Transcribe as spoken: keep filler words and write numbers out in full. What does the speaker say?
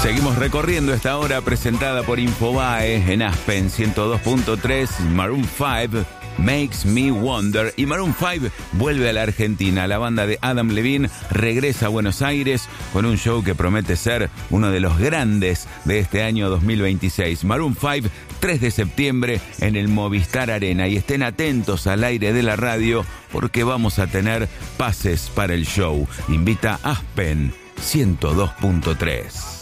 Seguimos recorriendo esta hora presentada por Infobae en Aspen ciento dos punto tres, Maroon cinco, Makes Me Wonder. Y Maroon cinco vuelve a la Argentina. La banda de Adam Levine regresa a Buenos Aires con un show que promete ser uno de los grandes de este año dos mil veintiséis. Maroon cinco, tres de septiembre en el Movistar Arena. Y estén atentos al aire de la radio porque vamos a tener pases para el show. Invita Aspen ciento dos punto tres.